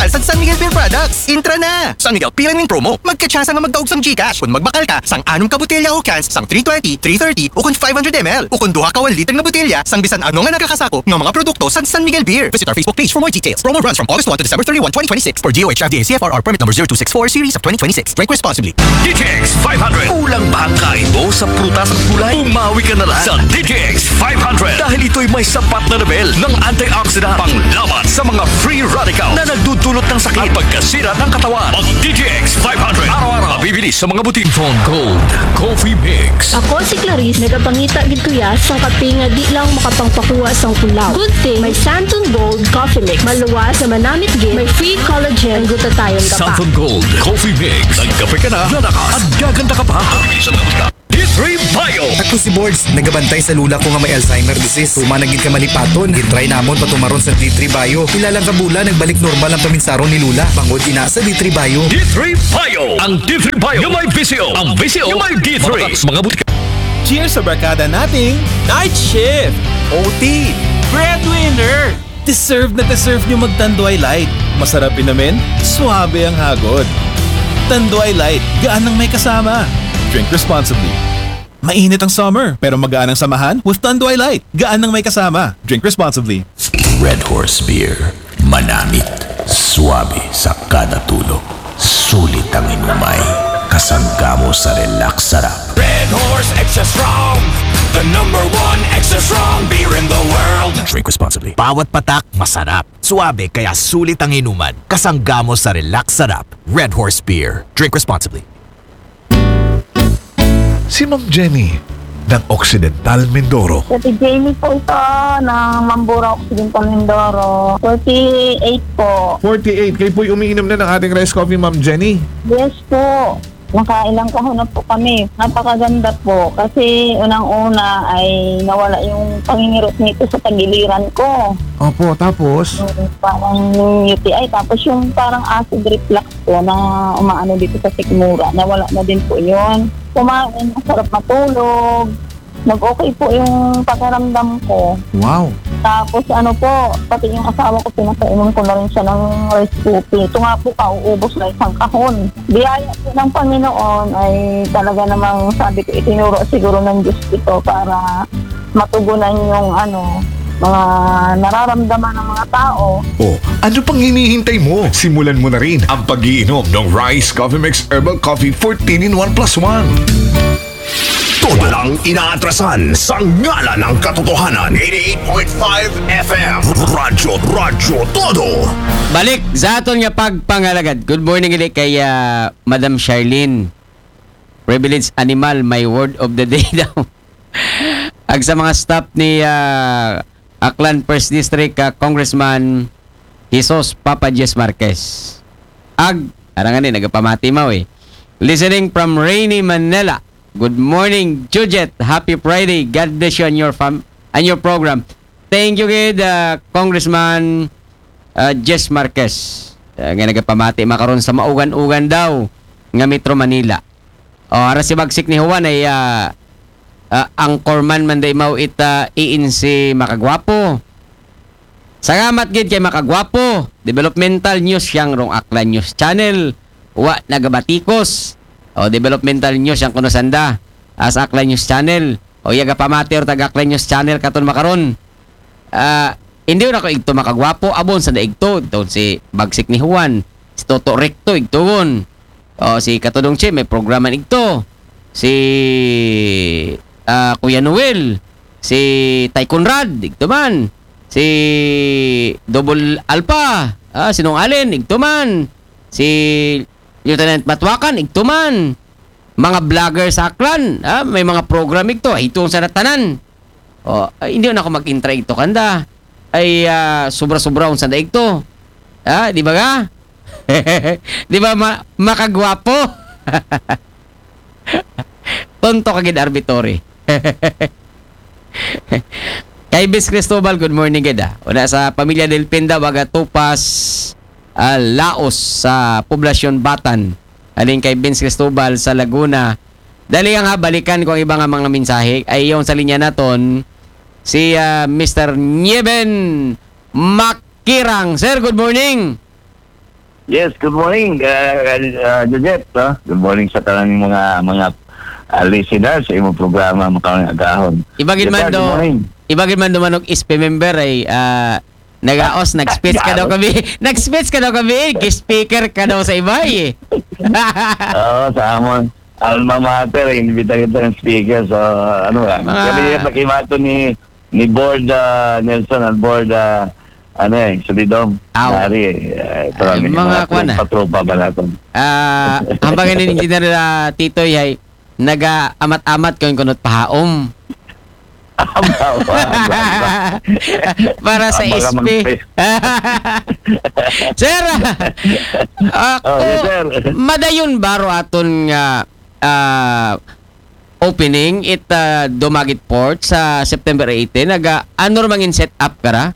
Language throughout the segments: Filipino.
sa San Miguel Beer Products. Intra na! San Miguel Beer ning promo. Magkatsansa nga magdaog sang Gcash. Kung magbakal ka, sang 6 ka botelya o cans, sang 320, 330, o kung 500 ml. O kung 2 ka 1 liter na botelya, sang bisan ano nga nakakasako ng mga produkto sa San Miguel Beer. Visit our Facebook page for more details. Promo runs from August 1 to December 31, 2026 for DOH FDA CFRR permit number 0264 series of 2026. Drink responsibly. DTX 500. Kulang ba ang kain mo sa prutas at gulay? Umawi ka na lang sa DTX 500 dahil ito'y may sapat na level ng antioxidant panglaban sa mga free radical na nagdudulot ng sakit at pagkasira ng katawan. Ang DTX 500 araw-araw mabibili sa mga butik. Phone Gold Coffee Mix. Ako si Clarice, nagapangita gid kuya sa kape nga di lang makapangpakuha sang kulaw. Good thing, may Santon Gold Coffee Mix. Maluwas na manamit gid, may free collagen, glutathione ka pa. Santon Gold Coffee Mix. Nagkape ka na, lalakas at gaganda ka pa. Sa mga D3 Bio. Ako si Boards, nagabantay sa lula ko nga may Alzheimer disease. Tumanagin ka malipaton, gitry namon patumaron sa D3 Bio. Ilang kabula, nagbalik normal ang paminsaron ni Lula. Pangod ina sa D3 Bio. D3 Bio. Ang D3 Bio yung may VCO. Ang VCO yung may D3. Mga butika. Cheers sa barkada nating Night Shift! OT! Breadwinner! Deserve na deserve nyo mag-Tanduay Light. Masarap inamin, suabe ang hagod. Tanduay Light, gaan ng may kasama. Drink responsibly. Mainit ang summer, pero magaan ang samahan with Tanduay Light. Gaan ng may kasama. Drink responsibly. Red Horse Beer. Manamit. Suabe sa kada tulog. Sulit ang inumay. Kasangga mo sa relax sarap. Red Horse Extra Strong. The #1 extra strong beer in the world. Drink responsibly. Bawat patak, masarap. Suabe, kaya sulit ang inuman. Kasangga mo sa relax sarap. Red Horse Beer. Drink responsibly. Si Ma'am Jenny ng Occidental Mindoro. Si Jamie po ito ng Mambura Occidental Mindoro. 48 po. 48. Kayo po'y umiinom na ng ating rice coffee, Ma'am Jenny. Yes po. Nakailang kahon na po kami. Napakaganda po. Kasi unang-una ay nawala yung pangingirot nito sa tagiliran ko. Opo, tapos? Parang UTI. Tapos yung parang acid reflux po na umaano dito sa sikmura. Nawala na din po yun. Kumain, masarap matulog. Nag-okay po yung pakiramdam ko. Wow. Tapos ano po, pati yung asawa ko, pinapainom ko na rin siya ng rice cookie. Ito nga po, kauubos na isang kahon. Biyaya po ng Panginoon ay talaga namang sabi ko, itinuro siguro ng Diyos ito para matugunan yung mga nararamdaman ng mga tao. Oh, ano pang hinihintay mo? Simulan mo na rin ang pag-iinom ng Rice Coffee Mix Herbal Coffee 14-in-1 + 1. Todo lang inaatrasan sa ngalan ng katotohanan. 88.5 FM. Radyo Todo. Balik sa aton nga pagpangalagad. Good morning ulit kay Madam Charlene. Privileged animal, my word of the day daw. Ag sa mga staff ni Aklan First District Congressman Jesus Papa Jess Marquez. Arangan ni nagapamati mo eh. Listening from rainy Manila. Good morning, Jujet. Happy Friday. God bless you and your and your program. Thank you, kid, Congressman Jess Marquez. Nga nagapamati makaroon sa maugan-ugan daw nga Metro Manila. Ara si Bagsik ni Juan ay anchorman man day mau iinsi Makagwapo. Salamat gid kay Makagwapo. Developmental news yang rong Aklan News Channel. Wa nagabatikos. Developmental news yang kuno sanda as Aklan News Channel. Yaga pamater tag Aklan News Channel katon makaron. Hindi na ko igto Makagwapo abon sa daigto. Ito si Bagsik ni Juan. Si Toto Recto igtugon. Si Katudong Che may programa igto. Si Kuya Noel. Si Tay Conrad igto man. Si Double Alpha, Sinong Allen, igtuman. Si Lieutenant Matwakan, igtuman. Mga vlogger sa Aklan, may mga program ito, itong sa natanan. Hindi na ako mag-intra ito kanda. Ay sobra-sobra ang sanda ito. Di ba ga? Di ba makagwapo? Tonto kagid arbitore. Kay Bis Cristobal, good morning gada. Una sa pamilya del Penda, waga Tupas, Laos sa poblasyon Batan. Aling kay Bis Cristobal sa Laguna. Dali nga balikan ko ang ibang mga mensahe ay yung sa linya naton si Mr. Nieben Makirang. Sir, good morning. Yes, good morning, Judette. Good morning sa tanang mga listeners sa imong programa Makawang Agahon. Ibagin man do, manog ISP member ay nagaos, nag-speech ka daw kami. Nag-speech ka daw kami, speaker ka daw sa iba eh. Oo, sa amon. Alma mater, invita kita ng speaker. So, ano nga. Kami nakimato ni Board Nelson at Board Solidom. Dari, mga kwan na. Patropa ba natin? Ang panginin engineer Titoy ay naga-amat-amat kung kunot pahaom. Para sa SP. Sir, madayon baro aton nga opening it Dumaguete Port sa September 18. Ano ramang set up kara?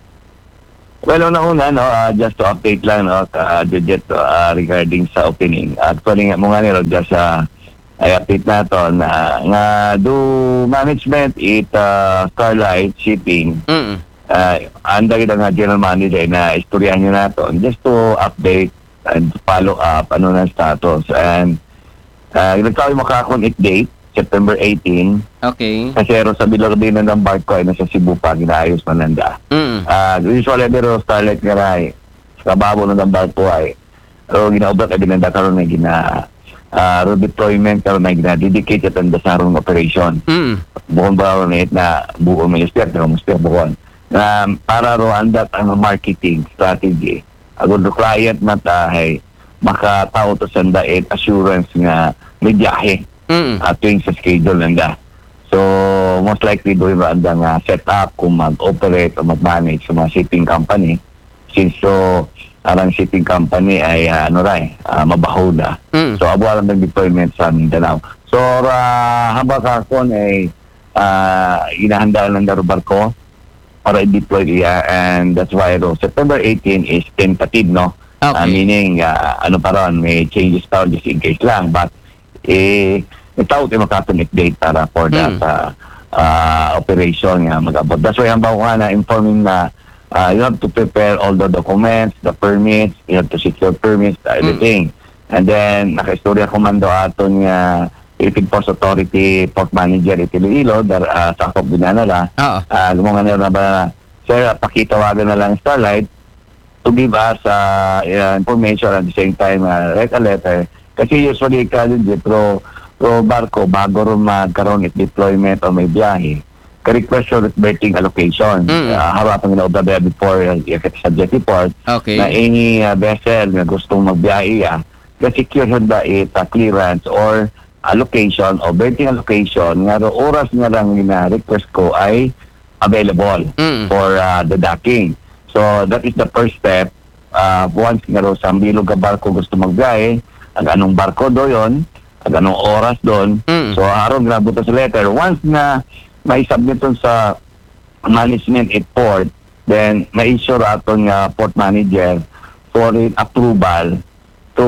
Well, una, just to update lang, regarding sa opening. Actually, mga nilo, just i-update nato na nga do management Starlight Shipping. Anda kita nga general manager na istoryahan nyo nato just to update and follow up ano na status. And nagkawin makakon date September 18. Okay. Kasi sa bilog din ng barko ay nasa Cebu pa, ginaayos mananda. Usually, pero Starlight nga rin, sa kababo ng barko ay, pero ginaubrak ay binanda karoon na redeployment karoon na gina-dedicated ang dasarong operation. Bukon ba rin na buong minister, pero minister bukon. Para ro andat ang marketing strategy. Agad do client matahay, makatao to sandait assurance nga may biyahe. Tuwing sa schedule nanda. So, most likely doon ba ang set up kung mag-operate o mag-manage sa mga shipping company. Since arang shipping company ay mabaho na. So, abualan ng deployment sa Mindanao. So, habang kakon ay inahandaan ng barko para i-deploy iya, and that's why September 18 is tentative, no? Okay. Meaning, pa ron, may changes pa just in case lang. But, itaw tayo makatunik date para for that operation nga mag-abot. That's why ang bago nga na informing na you have to prepare all the documents, the permits, you have to secure permits, everything. And then, naka-istorya komando aton nga Philippine Ports Authority Port Manager Iloilo, sakop binanala. Lumungan na ba, sir, pakitawagan na lang Starlight to give us information at the same time, write a letter. Kasi usually, pero barko, bago rin magkaroon it deployment o may biyahe, ka-request your berthing allocation. Harapan nga na before sa jetty port, na any vessel na gustong magbiyahe, ka-secure ba clearance or allocation o berthing allocation, nga oras nga lang na request ko ay available for the docking. So, that is the first step. Once nga sa bilog ka barko gusto magbiyahe, ang anong barko do yon, ang anong oras doon. So, aron grabuto sa letter. Once na may submit sa management at port, then ma-issue aton nga port manager for approval to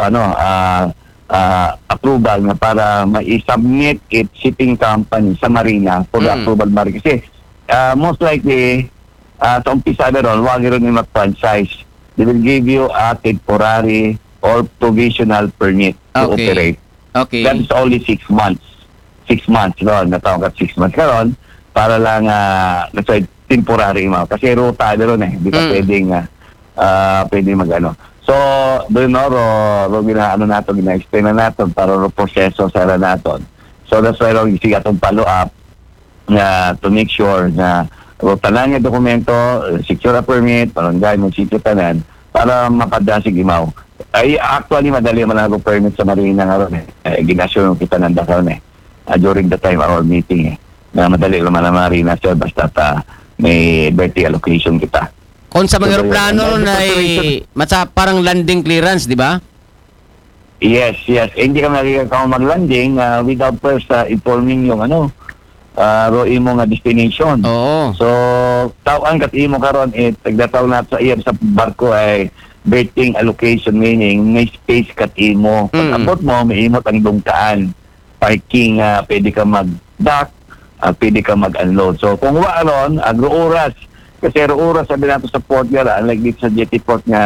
approval nga para ma-submit it shipping company sa marina for the approval marina. Kasi most likely sa umpisa na ron, wag rin yung mag-franchise. They will give you a temporary or provisional permit to operate. Okay. That is only 6 months. 6 months ron. Natawag at 6 months karon para lang temporary mo. Kasi ruta ron Hindi ka pwedeng mag-ano. So, doon gina-explain na natin para proseso sa natin. So, that's why lang isiga itong follow-up na to make sure na tanan nga dokumento, secure a permit, barangay, munisipyo tanan, para mapadasig imaw. Ay, actually, madali man ako permit sa marina nga ron ginasyon kita nanda karon during the time our meeting na madali naman ang marina sir, basta may berthing allocation kita. Kung sa mga aeroplano ay parang landing clearance, di ba? Yes. Hindi ka makikita mag-landing without first informing yung imo nga destination. Oo. So, tawang kat imo karon tagdataw na sa iya sa barko ay berthing allocation, meaning may space kat imo. Pag abot mo, may imot ang dungkaan. Parking, pwede ka mag-dock, pwede ka mag-unload. So, kung waron, oras. Kasi oras, sabi nato sa port nga, unlike dito sa jetty port nga,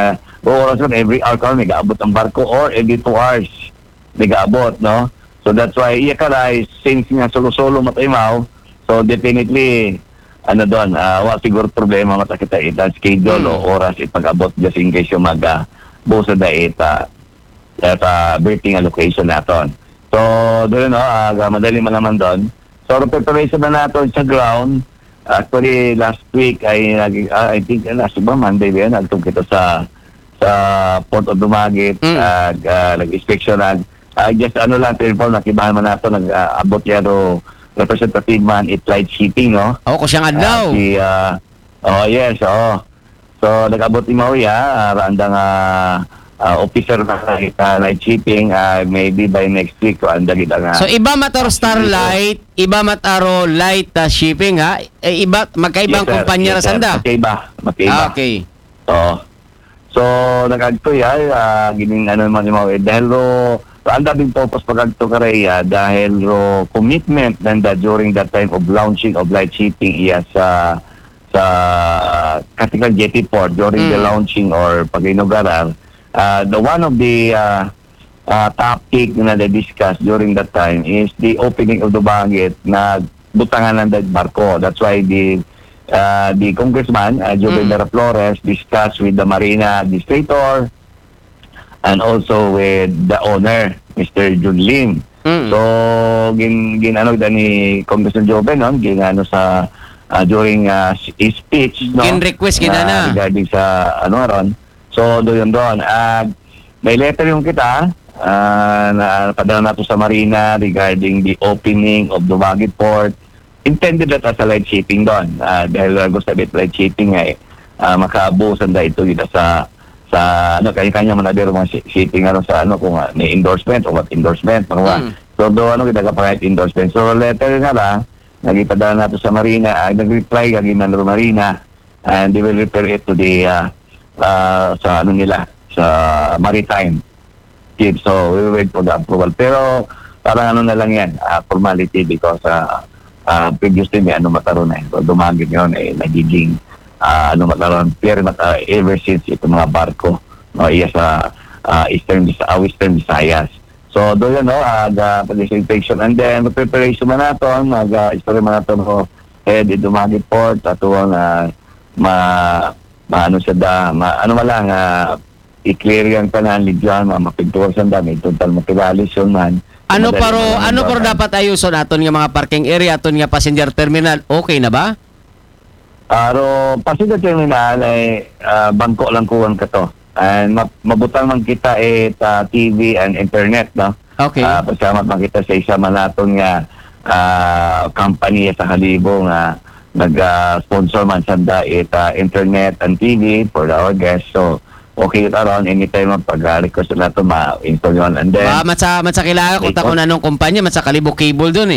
oras yun, every hour ka may gaabot ang barko or every 2 hours may gaabot, no? So that's why iya ka rin, since nga solo-solo mataymaw, so definitely doon, wa siguro problema mata kita ita schedule o oras ipag-abot just in case yung busa da ita berthing location naton. So doon madali man naman doon. So preparation na natin sa ground. Actually last week ay I think last Monday ba yan, nagtong kita sa Port of Dumaguete, nag-inspection just lang telephone nakibahan man nato nag-abot yaro representative man light shipping, no? Ko siyang adlaw. Yes. So nag-abot ni Mauya randang officer na light shipping, maybe by next week so anda kita nga. So iba mataro Starlight, iba mataro light shipping ha? Iba magkaibang kumpanya ra sanda. Magkaiba. Okay. So nag-agto gining man ni Mauya dahil ang daming purpose pagkagto kareya dahil commitment nanda during that time of launching of light shipping iya sa Katikan Jetty Port during the launching or pag-inugarar. The one of the topic na discuss during that time is the opening of the Dumaguete na butangan ng barko. That's why the congressman, Joven Vera Flores, discussed with the Marina Administrator and also with the owner, Mr. Jun Lim. So, ginano ni Congressman Joven, no? Ginano sa during his speech, no? Gin-request kinana. Regarding sa ron. So, doon. May letter yung kita na padala nato sa Marina regarding the opening of Dumaguete Port. Intended that as a light shipping doon. Dahil gusto bit light shipping makaabusan da ito dito sa kanya-kanya manadero mga shipping sa kung may endorsement o what endorsement so kita kapahit endorsement. So letter nga nagipadala nato sa Marina, nag-reply kaging Marina and they will refer it to the sa sa maritime team. So we will wait for the approval, pero parang na lang yan, formality because previously may mataron Dumaguete yun nagiging mataron ever since ito mga barko iya sa Western Visayas. So doon pag-inspection and then preparation man nato mag-story man nato head in Dumaguete Port atuang i-clear yung tanan ligyan mapigtuwag sa dami total materialis yun man. Ano paro dapat ayuson aton nga mga parking area aton nga passenger terminal okay na ba? Passenger terminal ay bangko lang kuwan ka to. And mabutang man kita TV and internet, no? Okay. Pasama man kita sa isa man naton nga company sa Halibo nga nag-sponsor man sanda internet and TV for our guests. So okay around anytime pag-request na ito ma-install yun. And then matsa kilala ko takon anong kumpanya matsa Kalibo Cable doon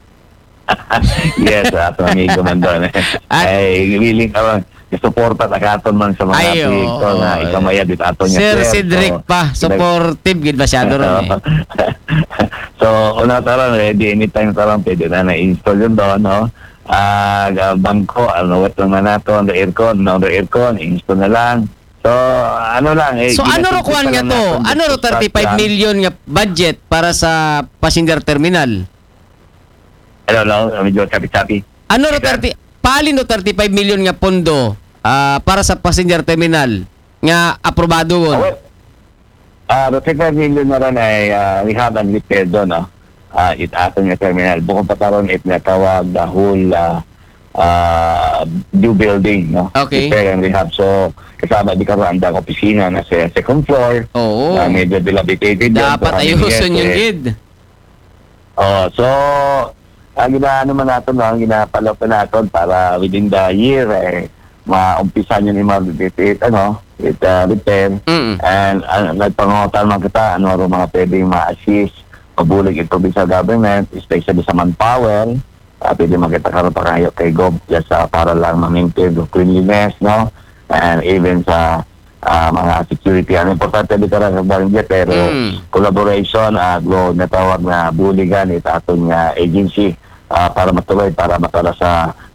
Yes, ato amigo man doon. Ay willing ka suporta tagaton man sa mga proyekto na ikamaya dito ato niya. Sir Cedric pa supportive gid masyado ron So una taran ready anytime taran pwede na install yun doon, no? Bangko what naman nato on the aircon install na lang. So lang so ano ro kuan nga to? Ano ro 35 million nga budget para sa passenger terminal? Medyo kapi-kapi. Ano ro 35 million nga pondo para sa passenger terminal nga aprobado won? 35 million na rin ay we have unlimited doon, no? It aton nga terminal. Bukod pa taron natawag the whole new building, no? Okay. Repair and rehab. So kasama di karon ang opisina na sa second floor. Oo. Medyo dilapidated. Dapat ayuson yung gid. So ginaano man natin ginapalaw pa natin para within the year maumpisan yun yung repair and nagpangotan man kita mga pwedeng ma-assist mabulig ito sa government especially sa manpower pwede makita karon pa kayo kay Gov just para lang ma-maintain the cleanliness, no? And even sa mga security importante dito rin sa barangay pero collaboration natawag na buligan ito aton nga agency para matuloy para matala sa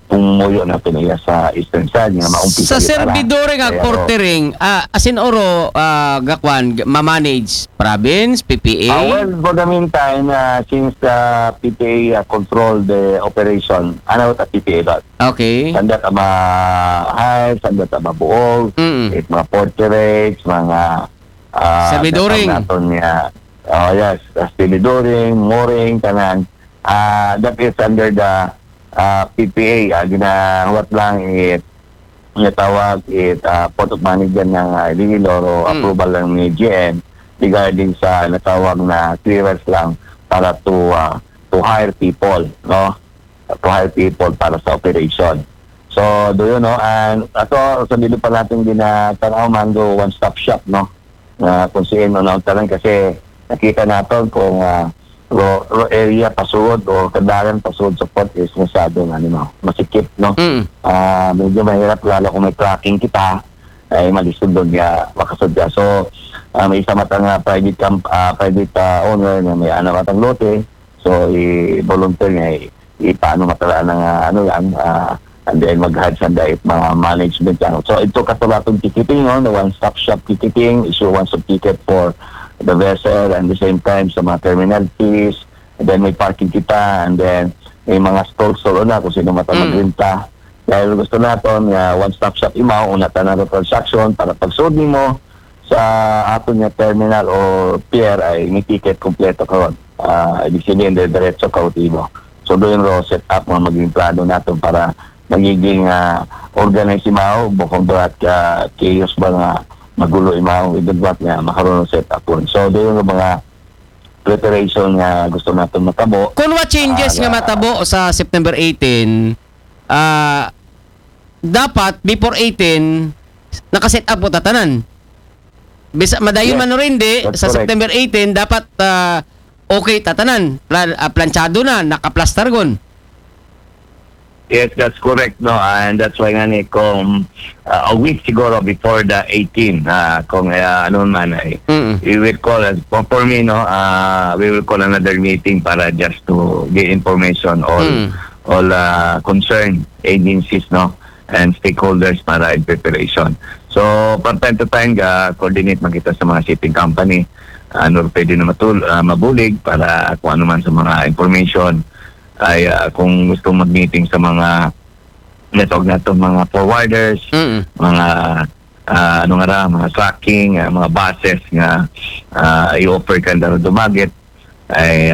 pumuyo na pinaya sa eastern side nga maumpisa Sa servidore nga quartering, asin oro gakwan mamanage province, PPA. Well, for the meantime, since the PPA control the operation, ano ta PPA ba? Okay. Sandat ama high, sandat ama buog, it mga porterates, mga servidoring. Yes, servidoring, mooring, tanan. That is under the PPA. Ginawat lang tawag Port of Management ng Iloilo o approval lang ni GM regarding sa natawag na clearance lang para to hire people, no? To hire people para sa operation. So, do you know, and ato sa dito pa natin ginatanaw mango one-stop shop, no? Kung sino na talang kasi nakita natin kung area pasud o kadalan pasud sa port is masyadong masikip, no? Medyo mahirap lalo kung may tracking kita ay malisod doon makasud ka. So may isa matang private owner na may matang lote, so i-volunteer niya paano matalaan ng and then mag-hide sa diet mga management yan. So ito katulatong ticketing, no? The one-stop shop ticketing, issue one-stop ticket for the vessel and the same time sa mga terminal fees, and then may parking kita, and then may mga stalls na kung sino magrinta. Dahil gusto natin one-stop shop imaw, una tanan na transaction para pagsud mo sa aton nga terminal o pier ay may ticket kompleto karon. Ibig sabihin diretso kautibo. So doon ro set up mga maging plano natin para magiging organize imaw, bukong doon at chaos ba nga magulo imaw idagwat nga makaroon set up po. So doon yung mga preparation nga gusto natin matabo. Kung what changes nga matabo sa September 18, dapat before 18 nakaset up po tatanan. Bisa madayon man rin di sa correct. September 18 dapat okay tatanan. Planchado na, nakaplastar gon. Yes, that's correct, no, and that's why nga ni kung a week siguro before the 18, kung ano man ay we will call for me, no, we will call another meeting para just to get information all concerned agencies, no, and stakeholders para in preparation. So from time to time coordinate makita sa mga shipping company ano pwede na mabulig para kung ano man sa mga information ay kung gusto mag-meeting sa mga network na ito, mga forwarders, mga mga tracking, mga buses nga i-offer ka na dumagit ay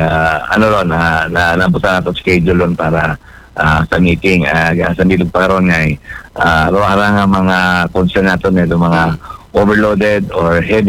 nabutan natin schedule ron para sa meeting. Sa nilog pa ron ay nga mga concern natin nito, mga overloaded or heavy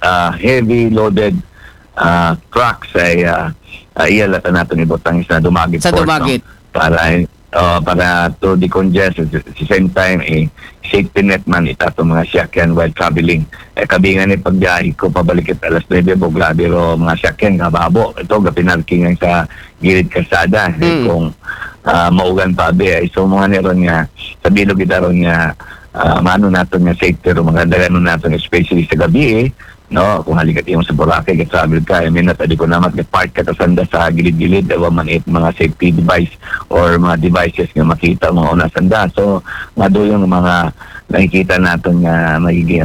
loaded trucks ay iyalatan natin ibutang na dumagit sa port, dumagit, no? Para to decongest at the same time safety net man itato mga siyakyan while traveling. Kabingan ni pagbiyahe ko pabalikit alas 9 grabe ro mga siyakyan kababo ito gapinarking sa gilid kalsada kung maugan pa so mga neron nga sa bilog itaron nga maano natin nga safety ro mga dalanon natin especially sa gabi no, kung halikat yung sa Boracay, travel ka, tadi ko naman, park ka tasanda sa gilid-gilid, man mga safety device or mga devices nga makita, mga unasanda. So, mado yung mga nakikita natin nga magiging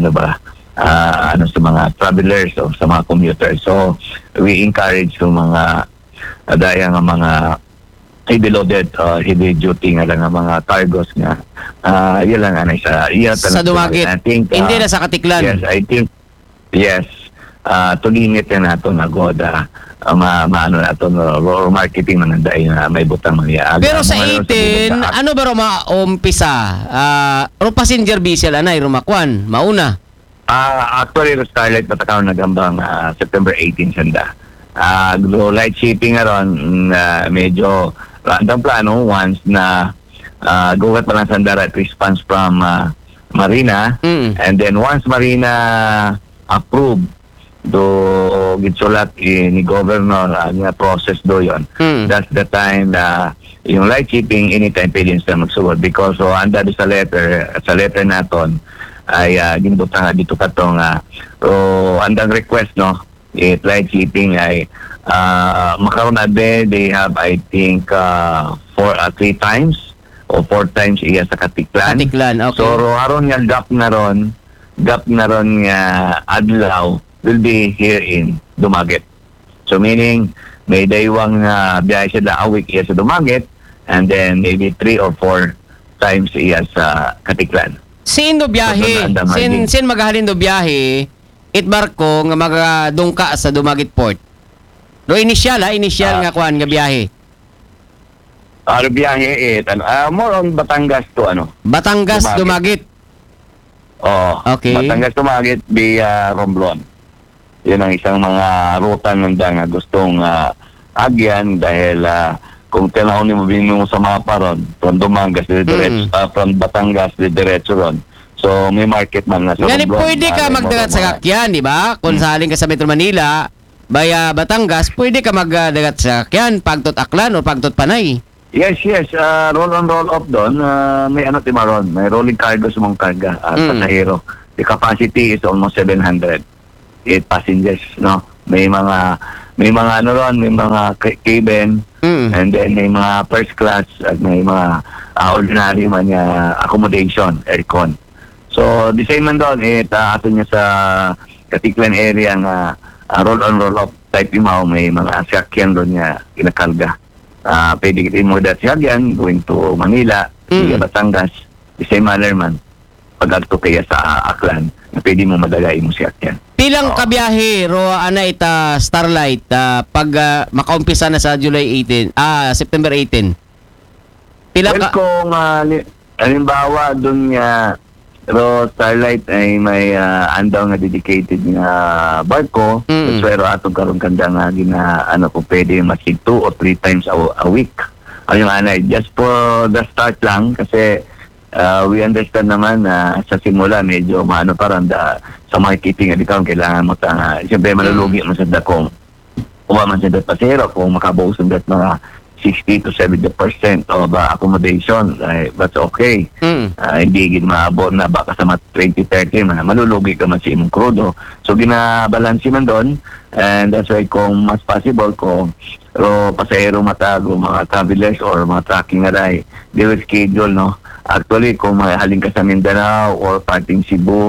sa mga travelers o sa mga commuters. So, we encourage yung mga daya nga mga heavy loaded, heavy duty nga lang mga cargos nga. Yan lang sa dumagit. Hindi na sa Katiklan. Yes, I think yes, to limit na nato nagoda maano nato no marketing man dai na may butang mga pero sa 18 ano ba ro maumpisa ro passenger vessel anay rumakwan mauna actually ro Starlight patakaw nagambang September 18 sanda light shipping aron medyo random plano once na gugat pa lang sanda response from Marina and then once Marina approved do gitsulat ni governor nga process do yon. That's the time na yung light shipping anytime pwede sila magsuwad because anda sa letter naton ay ginbutan dito katong andang request no light shipping ay makaroon na they have I think 3 times o 4 times iya sa Katiklan. Katiklan, okay. So aron nga gap na ron nga adlaw will be here in Dumaguete. So meaning may daywang biyahe siya a week iya sa Dumaguete and then maybe 3 or 4 times iya sa Katiklan. Sin do biyahe, sin maghalin do biyahe, it barko nga magadungka sa Dumaguete Port. Do initial nga kuan nga biyahe. Biyahe more on Batangas to Batangas Dumaguete. Okay. Batangas Dumaguete via Romblon. Yun ang isang mga ruta nga gustong agyan dahil kung tinawin mo mo sa mapa ron, from Dumangas, from Batangas, diretso ron. So, may market man na sa Romblon. Pwede ka magdagat sa Kakyan, di ba? Kung saling ka sa Metro Manila, baya Batangas, pwede ka magdagat sa Kakyan, pagtot Aklan o pagtot Panay. Yes. Roll on, roll off doon. May timaron. May rolling cargo sa mga karga at pasahero. The capacity is almost 708 passengers, no? May mga ron, may mga cabin, and then may mga first class at may mga ordinary man accommodation, aircon. So, the same man doon, ato niya sa Katiklan area nga roll on, roll off type may mga sakyan doon niya kinakarga. Pwede kita mo dati sagyan going to Manila, via Batangas, the same manner man, pag-agto kaya sa Aklan, na pwede mo madagay mo sakyan. Pilang kabiyahe ro ita Starlight pag makaumpisa na sa September 18. Kung halimbawa doon nga Starlight ay may andaw nga dedicated nga barko, pero atong karon kanda nga kung pwede masig 2 or 3 times a week. Ayun just for the start lang kasi we understand naman na sa simula medyo sa marketing at ikaw kailangan mo siyempre malulugi mo sa dakong man sa pasero kung makabawas ang mga 60 to 70% of accommodation, that's okay. Hindi maabot na baka sa 20-30 malulugi ka man sa imong krudo. So ginabalansi man doon, and that's why kung mas possible kung pasahero matago mga travelers or mga tracking they will schedule, no? Actually, kung haling ka sa Mindanao or parting Cebu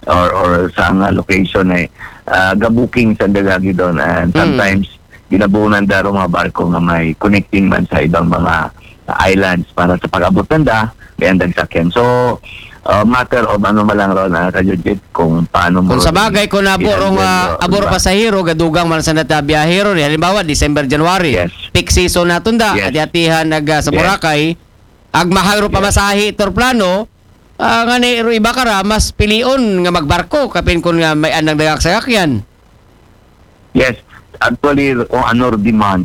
or sa nga location gabuking sa dagagi doon, and sometimes ginabunan daro mga barko nga may connecting man sa ibang mga islands para sa pag-abot nanda may andang sakyan. So matter of malang ron Kajudjit kung paano mo kung sa bagay kung abor pasahero gadugang man sa natabiyahero halimbawa December, January, peak season naton ati-atihan sa Boracay, ag mahal ro pamasahe itor plano nga ro iba kara mas pilion nga magbarko kapin kun nga may andang dagak sakyan. Yes, actually kung demand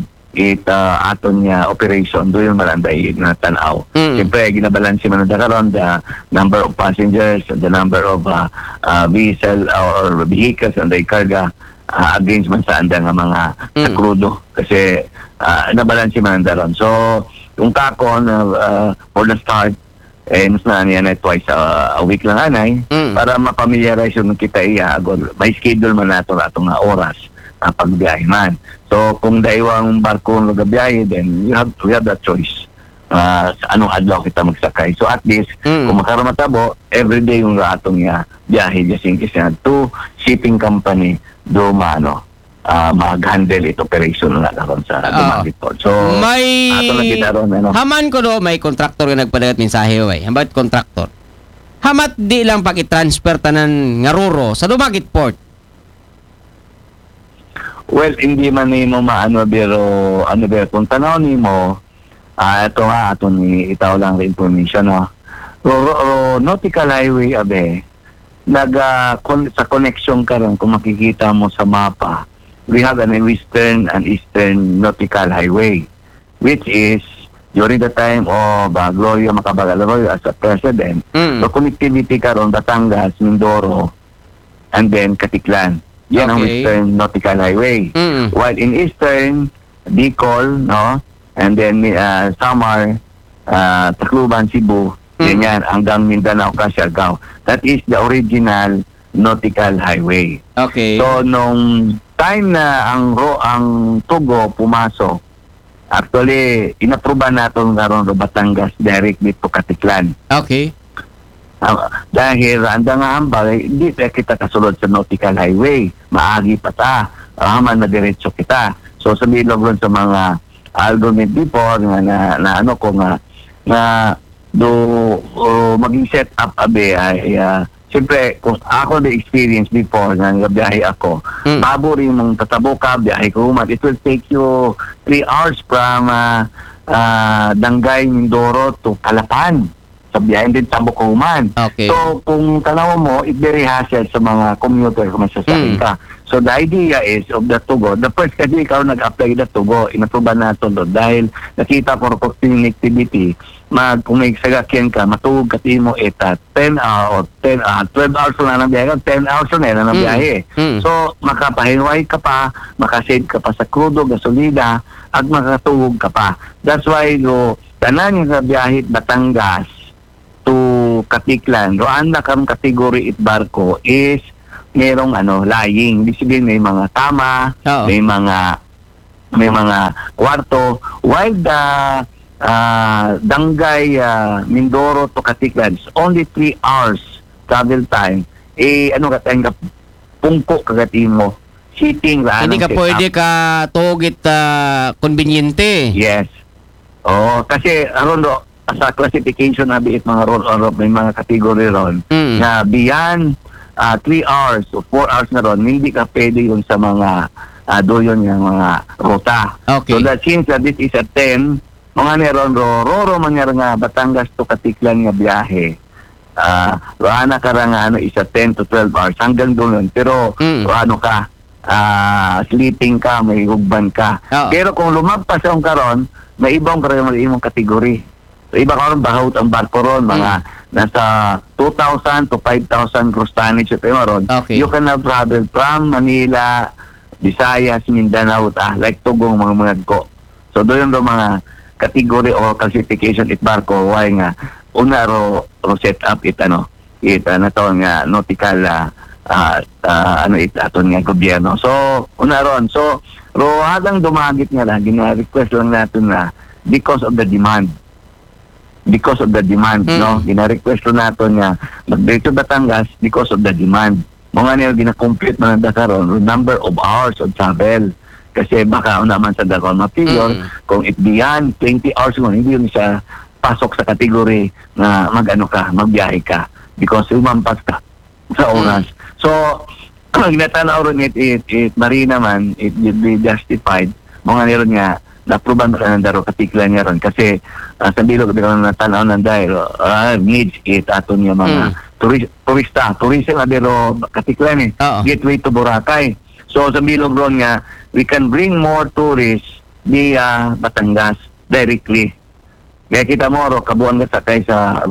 aton nga operation do yung malanday na tanaw. Siyempre ginabalansi man na karon the number of passengers, the number of vessel or vehicles and the karga against man sa anda nga mga sa krudo kasi nabalansi man na ron. So yung kakon for the start mas na niya na twice a week lang para mapamilyarize yung kita may schedule man nato nga oras pagbiyahe man. So kung daywang barko ng gabiyahe, then we have that choice sa anong adlaw kita magsakay. So at least kung makaramatabo everyday yung ratong biyahe just in case to shipping company do mag-handle it operation na karon sa Dumaguete Port. So may ron, haman ko may contractor nga nagpadagat mensahe hamat contractor hamat di lang pag i-transfer tanan nga ruro sa Dumaguete Port. Well, hindi man nimo pero kung tanaw nimo ito nga aton ni itaw lang information nautical highway sa connection karon kung makikita mo sa mapa, we have an western and eastern nautical highway, which is during the time of Gloria Macapagal-Arroyo as a president. So connectivity karon Batangas, Mindoro, and then Katiklan. Yan ang western nautical highway. While in eastern, Bicol, and then Samar, Tacloban, Cebu, yan hanggang Mindanao, Siargao. That is the original nautical highway. Okay. So nung time na ang Tugo pumasok Actually, inaproban natin karon ro Batangas directly to Katiklan. Okay. Dahil anda nga ambay, hindi pa kita kasulod sa nautical highway. Maagi pa ta. Man na diretso kita. So sa milog ron sa mga argument before na ano ko nga maging set up ay siyempre kung ako the experience before na biyahe ako, babo rin mong tatabo ka, biyahe ko humat. It will take you 3 hours from Dangay, Mindoro to Calapan. Sa biyahe din tabo ko human. Okay. So kung tanaw mo, it very hassle sa mga commuter kung masasakit ka. So the idea is of the Tugo, the first kasi ikaw nag-apply the Tugo, inatuban natin doon dahil nakita ko po connectivity, kung may sagakyan ka, matugog ka mo 10 hours, 12 hours na ng biyahe, 10 hours na ng biyahe. So makapahinway ka pa, makasave ka pa sa krudo, gasolina, at makatugog ka pa. That's why tanan yung sa biyahe Batangas to Katiklan, roan na kang category it barko is merong lying. Ibig sabihin may mga tama, may mga kwarto. While the Dangay, Mindoro to Katiklan is only 3 hours travel time. Pungko kagati mo. Sitting ra. Hindi ka pwede ka tugit konbinyente. Yes. Kasi sa classification na biit mga roll may mga category ron na beyond 3 hours o 4 hours na ron, hindi ka pwede yun sa mga doyon yung mga ruta. Okay. So that since this is a 10, mga neron roro mangyari nga Batangas to Katiklan nga biyahe. Roana ka nga is a 10 to 12 hours hanggang doon. Pero sleeping ka, may hugban ka. Pero kung lumagpas ang karon, may ibang karon imong kategory. So, iba karon bahut ang barko ron, mga nasa 2,000 to 5,000 gross tonnage ito ron. Okay. You can now travel from Manila, Visayas, Mindanao, like Tugong, mga ko. So doon mga category o classification it barko, why nga, una ro set up na to nga nautical aton nga gobyerno. So una ron, so hadang dumagit nga lang, gina-request lang natin na because of the demand, no? Gina-request natin nga mag-dito Batangas because of the demand. Mga niyo gina-complete man ang karon number of hours of travel. Kasi baka naman sa dakon mapigyon kung it beyond 20 hours mo, hindi yun siya pasok sa kategory na magbiyahe ka because umampas ka sa oras. So, ginatanaw rin it marina man, it would be justified. Mga niyo nga na-aproban ka ng daro Katiklan niya ron kasi sa bilog na natanaw ng dahil needs it aton yung mga tourism na dero Katiklan gateway to Boracay. So sa bilog ron nga we can bring more tourists via Batangas directly. Kaya kita mo kabuan ka sakay sa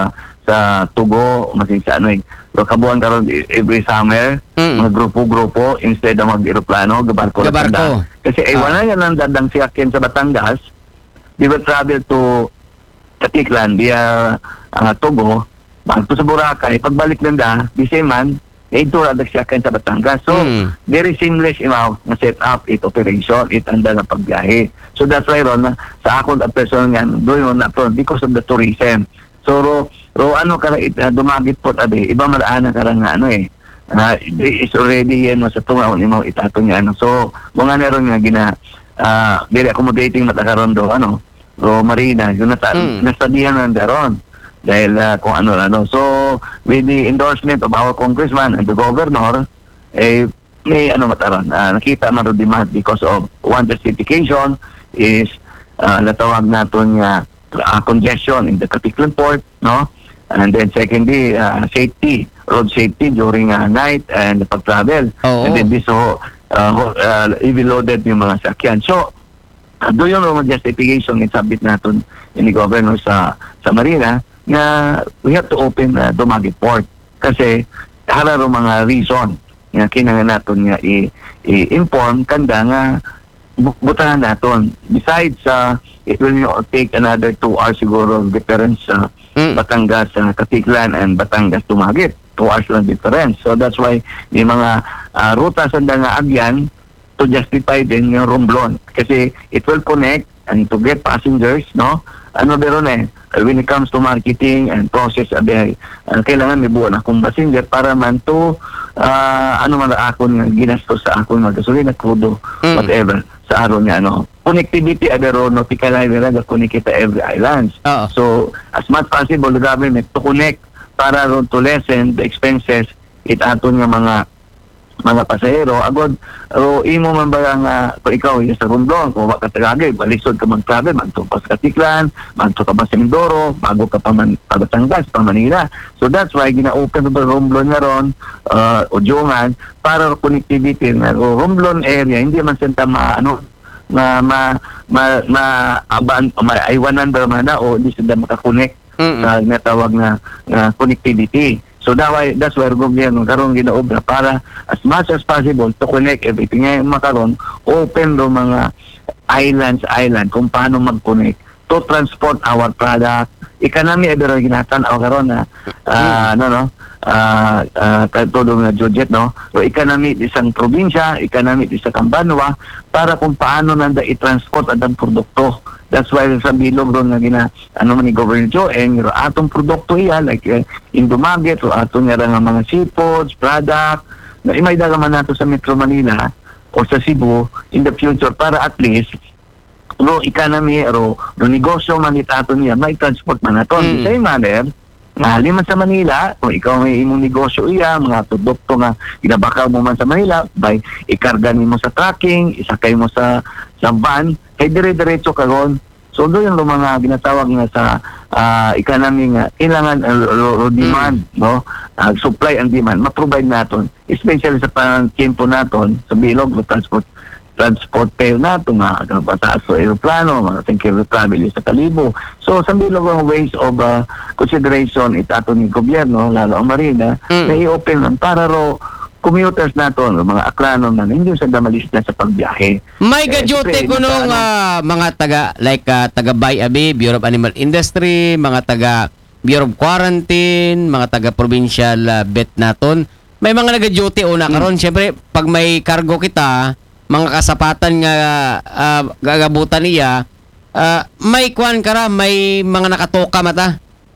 Tugo masin sa kabuan ka ron every summer mga grupo instead na mag-aeroplano gabarko. Kasi wala nga nang dadang siyakin sa Batangas, they will travel to Katiklan via Tugo bago sa Boracay, pagbalik nanda di man ito radag siyakin sa Batangas. So very seamless na set up it operation it anda na pagbiyahe. So that's why ron sa akong person nga doon na because of the tourism. So dumagit po iba malaan ka nga it's already sa tungaw ni mo itato niya So mga neron nga very accommodating matakaron do marina yun nastudihan na daron dahil kung so with the endorsement of our congressman and the governor may nakita man ro demand because of one justification is natawag naton nga congestion in the Katiklan port, no? And then secondly, safety, road safety during night and pag-travel. And then this heavy loaded yung mga sakyan. So, doon yung mga justification yung sabit natin ni governor sa Marina na we have to open Dumaguete Port kasi hararo mga reason nga kinahanglan natin nga i-inform kanda nga butahan natin. Besides, it will take another 2 hours siguro difference sa Batangas, Katiklan and Batangas Dumaguete. 2 hours lang difference. So that's why may mga ruta sa nga agyan to justify din yung Romblon kasi it will connect and to get passengers, no? Ano meron when it comes to marketing and process, kailangan may buwan akong passenger para man to ano man akong ginastos sa akong gasolina, crudo, whatever sa araw niya, ano. Connectivity pero nautical line nila connect kita every islands. So as much possible the government to connect para ron to lessen the expenses aton nga mga pasahero agod imo man ba nga kung ikaw yung sa Romblon kung wala ka tagagay balisod ka mag-travel manto pa sa Katiklan manto ka pa sa Mindoro bago ka pa man Batangas pa Manila. So that's why gina-open ba Romblon nga ron Ujungan para connectivity na Romblon area hindi man senta aiwanan ba man na o hindi sila makakonect sa natawag na connectivity. So that's why gobyerno karon ginaobra para as much as possible to connect everything. Ngayon makaron open do mga island kung paano mag-connect to transport our product. Economy pero ginatan-aw karon na todo na Jojet, no? So economy isang probinsya, economy isang Kambanwa para kung paano nanda i-transport ang produkto. That's why sa bilog doon na ni Governor Joeng, atong produkto iya, like in Dumaguete, so atong nga mga seafoods, product, na imay dagaman nato sa Metro Manila o sa Cebu in the future para at least economy o negosyo man itato niya, may transport man nato. The same manner, liman sa Manila, kung ikaw may imong negosyo iya, mga produkto nga ginabakaw mo man sa Manila, by ikarga mo sa trucking, isakay mo sa van, kay dire-diretso karon. So doon yung mga ginatawag nga sa economy nga kailangan demand, no? Supply and demand ma-provide naton, especially sa pang-tiempo naton sa bilog transport pair nato mga pataas o aeroplano, mga tangkero travel sa Kalibo. So sa bilog ang ways of consideration itato ni gobyerno lalo ang marina na i-open man para commuters nato, mga aklano na hindi sa damalis na sa pagbiyahe. May gajote ko nung mga taga BIAB, Bureau of Animal Industry, mga taga Bureau of Quarantine, mga taga Provincial Vet naton. May mga nagajote una karon. Siyempre, pag may cargo kita, mga kasapatan nga gagabutan niya, may kwan kara, may mga nakatoka mata.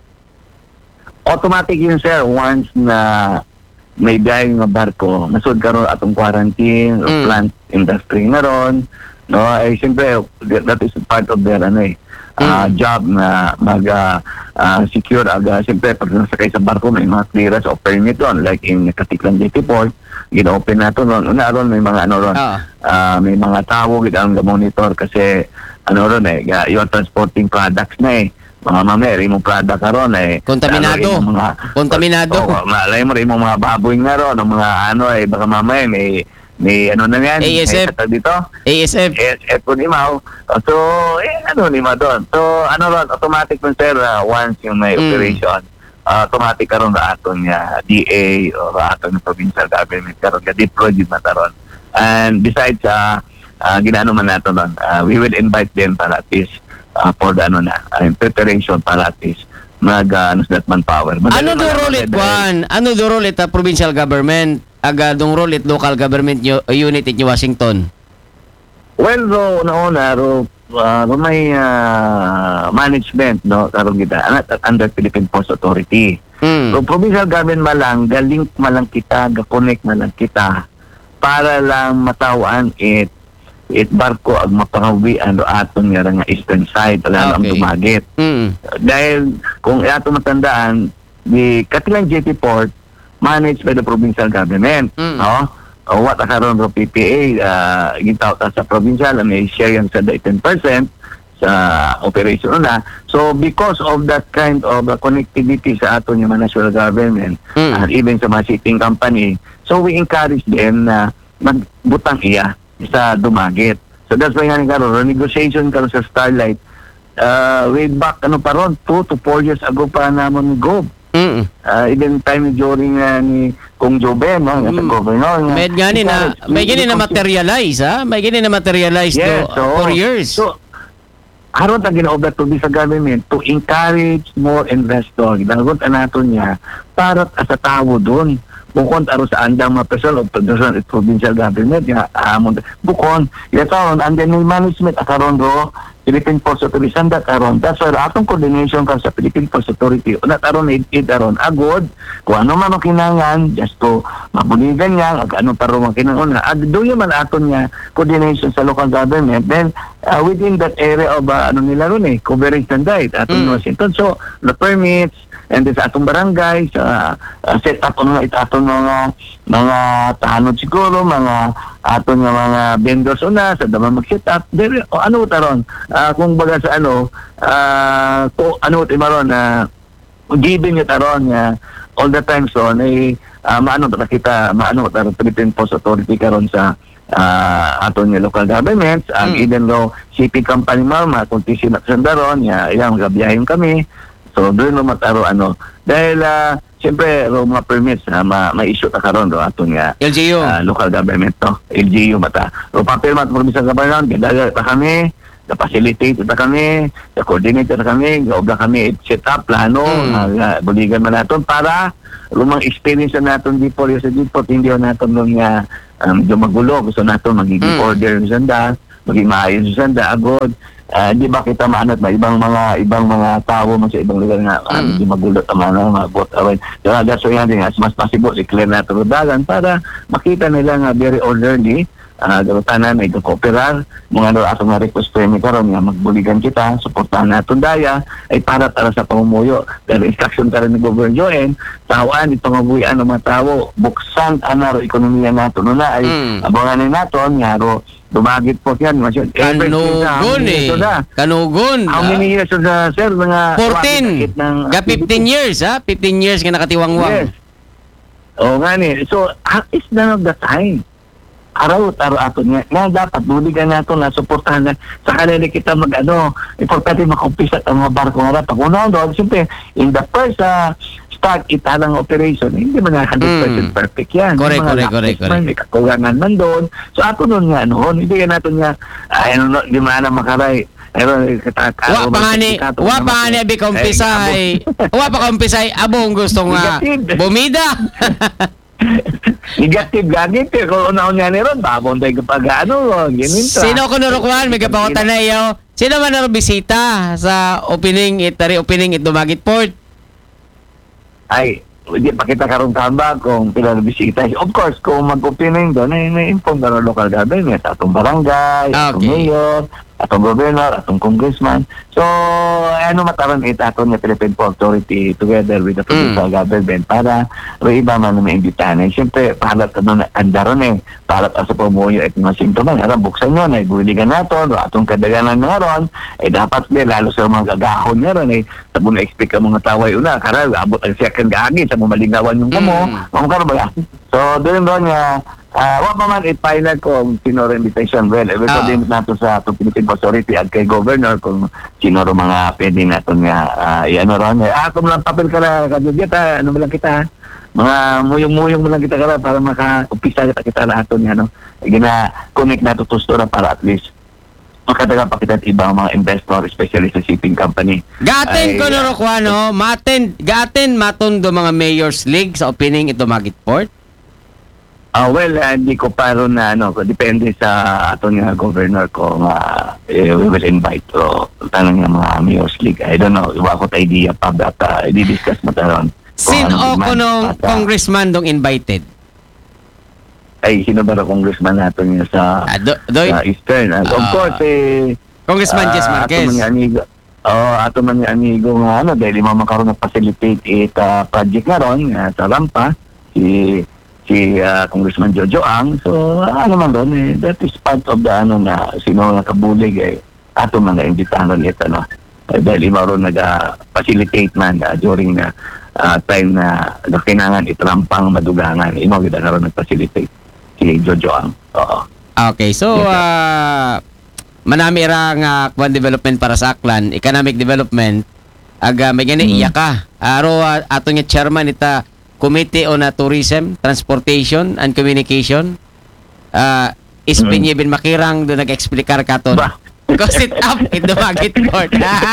Automatic yun, sir, once na may biyahe nga barko, nasud karon atong quarantine or plant industry na ron, no? Ay siyempre that is part of their job na secure siyempre pag nasakay sa barko may mga clearance o permit doon, like in Katiklan City Port, gina-open nato ron. Una ron may mga may mga tao ang monitor kasi you're transporting products na mga mameri mong product karon kontaminado. Malay mo rin mong mga baboy nga ron, mga baka mamaya may na yan, ASF dito ASF po ni Mau. So ni Mau doon. So ron, automatic po sir, once yung may operation, automatic karon na aton nga DA o aton provincial government karon ga deployed na taron. And besides ginano man nato doon, we will invite them para at least for the preparation para at least manpower. Ano do role it provincial government dong role it local government unit in Washington? Well, una may management, no, karon kita under Philippine Ports Authority. So provincial government malang galing malang kita, ga-connect malang kita para lang matawan barko ang mapangawian aton nga eastern side wala ang Dumaguete. Dahil kung ato matandaan the Katiklan JP Port managed by the provincial government, no? O what karon ro PPA gitaw ta sa provincial may share yan sa 10% sa operation na. So because of that kind of connectivity sa aton nga national government and even sa mga shipping company, so we encourage them na magbutang iya sa Dumaguete. So that's why nga karon negotiation karon sa Starlight way back pa ron 2 to 4 years ago pa namon go. Even time during ni Kung Jobe, no, sa governor. May gani na materialize, May gani na materialize yes, for years. So haron ta ginaobra to sa government to encourage more investors. Dagot nato niya para sa tawo doon bukod aro sa andang mga personal o provincial government nga amon bukod yataon and then management akaron ro Philippine Ports Authority sanda karon that's why atong coordination kan sa Philippine Ports Authority una taron aron agod kung ano man ang kinangan just to mabuligan niya ag ano paro man kinangan do man aton nga coordination sa local government then within that area of ano nila ron coverage standard atong Washington so the permits and then sa atong barangay set up ano itaton mga tahanod siguro mga aton nga mga vendors una sa daman mag-set up there ano taron kung baga sa ano timaron giving it aron all the time so maano kita maano taron Philippine Ports Authority karon sa aton nga local governments ang even though CP company mama kung tisin at sandaron yang gabiyahin kami so doon mo mataro dahil siyempre mga permits ma-issue ta karon do aton nga LGU local government to LGU mata papel mat provincial government gadaga pa kami na-facilitate ito kami, na-coordinate ito kami, gaobla kami set up, plano, buligan man natin para lumang experience na natin di po sa dipot, hindi natin nung medyo magulo, gusto natin magiging order sa sanda, magiging maayos sa sanda, agod. Di ba kita maanat na ibang mga tao man sa ibang lugar nga medyo magulo tama na mga bot away. Kaya that's why yan as much possible i-clear natin dalan para makita nila nga very orderly tanan ay kooperar mga atong nga request permit karon nga magbuligan kita suportahan naton daya ay para sa pamumuyo dahil instruction karon ni Governor Joen tawaan itong mabuhian ng mga tao buksan anaro ekonomiya naton na ay abangan naton nga ro dumagit po yan kanugon how many years sir mga 14 ga 15 years 15 years nga nakatiwangwang nga ni so is none of the time araw aton nga dapat buligan nato na suportahan na sa kanila kita importante makumpisa ang mga barko nga pag unang doon siyempre in the first start itanang operation hindi man 100% perfect yan correct may kakulangan man doon so ato nun nga hindi ka natin nga di man na makaray wa pangani abi kumpisay wa pa kumpisay abong gusto nga bumida negative gagit kung unaon nga niron babon tayo kapag ginintra sino ko nurukuhan may kapakutan na iyo sino man naro bisita sa opening Dumagit Port ay hindi pa kita karong tamba kung pila na bisita of course kung mag-opening doon may inform ka ng local government atong barangay atong mayor atong governor, atong congressman. So, mataran aton nga Philippine Ports Authority together with the provincial government para iba man na maimbitahan. Siyempre, pahalat andaron pahalat sa pumuyo at mga simptoman. Buksan yun, buligan natin, atong kadaganan nga ron, dapat lalo sa mga gagahon nga ron, sabon na-expect ang mga taway una, abot ang second gagi, sa malingawan yung kamo, ba? So, doon ron nga, wa pa man i-final ko sino rin invitation everybody nato sa Philippine Ports Authority at kay Governor kung sino rin mga pwede natin nga ron kung lang papel ka na kadugita lang kita mga muyong mo lang kita ka para maka-upisa kita natin gina-connect nato to store para at least makataga pa kita ibang mga investor especially sa shipping company gaten ko norokwano gaten maton do mga Mayor's League sa opening Dumagit Port. Hindi ko pa ron na depende sa aton nga governor ko we will invite tanang nga mga Mayor's League. I don't know, iwa ko ta idea pa but i-discuss mo taron. Sino ko nung congressman dong invited? Ay, sino ba congressman natin nga sa Eastern? Of course, Congressman Jess Marquez. Ato man nga amigo nga dahil makaroon na facilitate project nga ron sa Rampa, si Congressman Jojo Ang. So, man doon that is part of the na sino nakabulig ato mga imbitahan ulit dahil ron nag-facilitate man during time na kinangan itarampang madugangan kita na ron nag-facilitate si Jojo Ang. Okay, so manami ra nga development para sa Aklan, economic development may gani iya ka ato nga chairman ita Committee on Tourism, Transportation and Communication. Bin Makirang doon nag-explikar ka to. Cause it up, it dumagit court.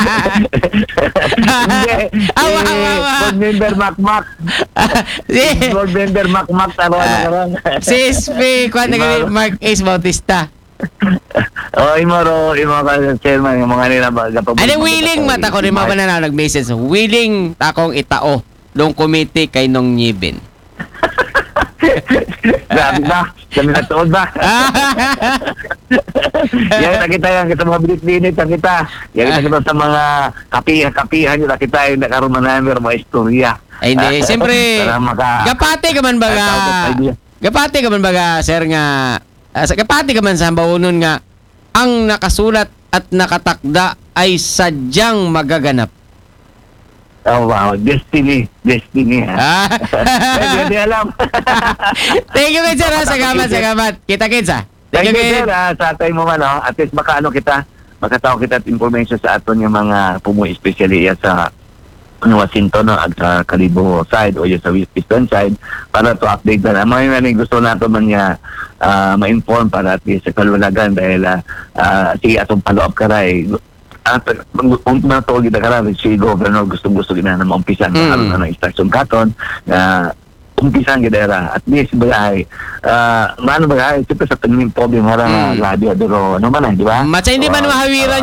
Hindi. Awa. Board member Makmak. Board member Makmak. Taruan. Si SP, kuwan na Mark Ace Bautista. Imoro ka chairman, yung mga nila ba? Ano willing mata ko rin mga na nag-message. Willing takong itao dong committee kay Nong Nyibin. Grabe ba? Kami natuod ba? Yan kita yan kita mga bilit-bilit kita. Yan kita sa mga kapihan nyo kita yung nakaroon na namin mga istorya. Ay hindi, siyempre gapate ka man baga sir nga gapate ka man sa baunon nga ang nakasulat at nakatakda ay sadyang magaganap. Oh wow, destiny ha. Hindi alam. Thank you sir, sagamat. Kita kinsa. Thank you sir, sa time mo at least makataw kita at information sa aton yung mga pumuy especially sa Washington at sa Kalibo side o sa Western side para to update na. May gusto nato man niya ma-inform para at least sa kalulagan dahil sige atong follow up karay. Kung natawag kita karami, si Governor gusto na maumpisan ng istasyon katon na umpisan kita at least bagay maano bagay siyempre sa tanim problem harang labi adoro ano man di ba? Matsa hindi man mahawiran